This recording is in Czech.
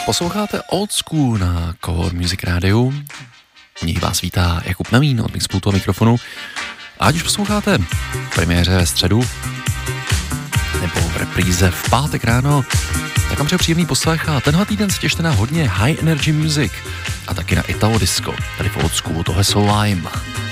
Posloucháte Old School na Core Music Rádiu. V nich vás vítá Jakub Namín od Mixpultu a mikrofonu. A ať už posloucháte v premiéře ve středu nebo v repríze v pátek ráno, tak vám přeju příjemný poslech a tenhle týden se těšte na hodně high energy music a taky na Italo disco. Tady v Old School tohle jsou Lime.